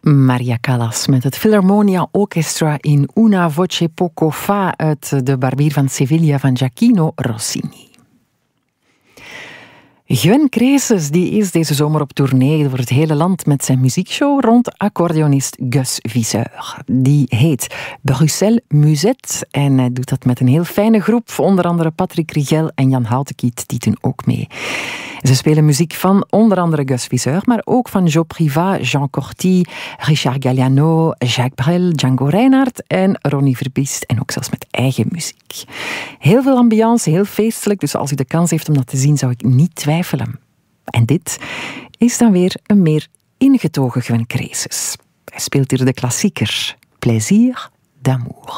Maria Callas met het Philharmonia Orchestra in Una voce poco fa uit de Barbier van Sevilla van Gioachino Rossini. Gwen Creeses die is deze zomer op tournee door het hele land met zijn muziekshow rond accordeonist Gus Viseur. Die heet Bruxelles Musette en hij doet dat met een heel fijne groep. Onder andere Patrick Rigel en Jan Houtekiet, die doen ook mee. Ze spelen muziek van onder andere Gus Viseur, maar ook van Jo Privat, Jean Corti, Richard Galliano, Jacques Brel, Django Reinhardt en Ronnie Verbiest. En ook zelfs met eigen muziek. Heel veel ambiance, heel feestelijk. Dus als u de kans heeft om dat te zien, zou ik niet twijfelen. En dit is dan weer een meer ingetogen Gwen Creeses. Hij speelt hier de klassieker Plaisir d'amour.